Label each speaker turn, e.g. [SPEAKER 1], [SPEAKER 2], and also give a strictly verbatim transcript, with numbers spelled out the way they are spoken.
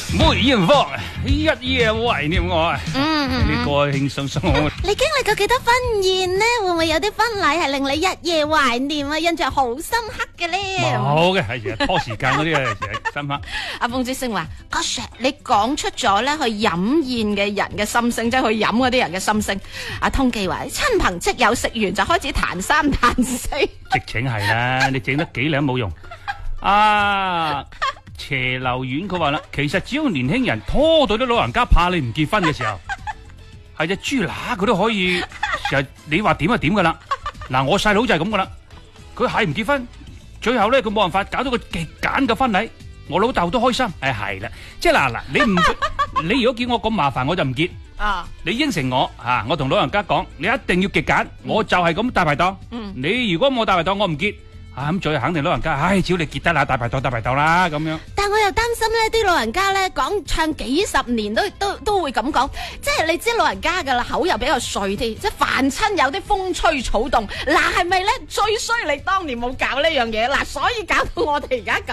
[SPEAKER 1] 梅艷芳一夜懷念我，
[SPEAKER 2] 嗯嗯
[SPEAKER 1] 呢個輕鬆鬆。
[SPEAKER 2] 你經歷過幾多婚宴呢？會唔會有啲婚禮係令你一夜懷念啊？印象好深刻嘅呢？
[SPEAKER 1] 冇嘅，係成日拖時間嗰啲啊，成日深刻。
[SPEAKER 2] 阿鳳之星話：阿 Sir，你講出咗咧去飲宴嘅人嘅心聲，即係去飲嗰啲人嘅心聲。阿通記話：親朋戚友食完就開始彈三彈四。
[SPEAKER 1] 直情係啦，你整得幾靚冇用。啊！斜流院佢話啦，其實只要年輕人拖到啲老人家怕你唔結婚嘅時候，係隻豬乸佢都可以，成日你話點就點噶啦。嗱，我細佬就係咁噶啦，佢係唔結婚，最後咧佢冇辦法搞到個極簡嘅婚禮，我老豆都開心。誒係啦，即係嗱嗱，你唔你如果叫我咁麻煩，我就唔結。啊！你應承我吓，我同老人家講，你一定要極簡，我就係咁大排檔。嗯，你如果冇大排檔，我唔結。啊咁，最後肯定老人家，唉，只要你結得啦，大排檔大排檔啦咁樣。
[SPEAKER 2] 但我又擔心咧，啲老人家咧講唱幾十年都都都會咁講，即係你知老人家噶啦，口又比較碎啲，即係凡親有啲風吹草動，嗱係咪咧最衰你當年冇搞呢樣嘢，嗱所以搞到我哋而家咁。